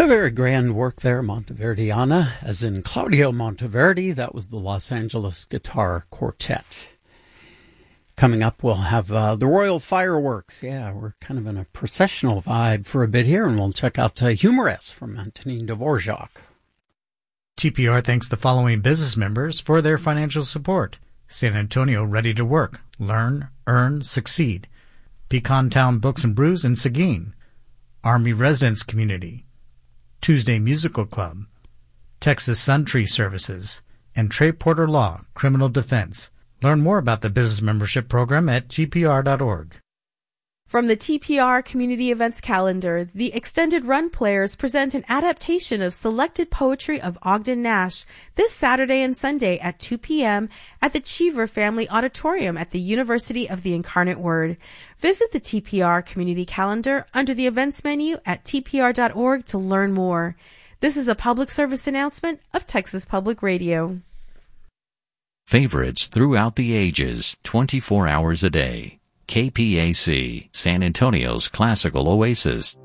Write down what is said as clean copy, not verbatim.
A very grand work there, Monteverdiana, as in Claudio Monteverdi. That was the Los Angeles Guitar Quartet. Coming up, we'll have the Royal Fireworks. Yeah, we're kind of in a processional vibe for a bit here, and we'll check out Humorous from Antonin Dvorak. TPR thanks the following business members for their financial support. San Antonio Ready to Work, Learn, Earn, Succeed. Pecan Town Books and Brews in Seguin. Army Residence Community. Tuesday Musical Club. Texas Sun Tree Services. And Trey Porter Law, Criminal Defense. Learn more about the business membership program at tpr.org. From the TPR Community Events Calendar, the Extended Run Players present an adaptation of selected poetry of Ogden Nash this Saturday and Sunday at 2 p.m. at the Cheever Family Auditorium at the University of the Incarnate Word. Visit the TPR Community Calendar under the events menu at tpr.org to learn more. This is a public service announcement of Texas Public Radio. Favorites throughout the ages, 24 hours a day. KPAC, San Antonio's classical oasis.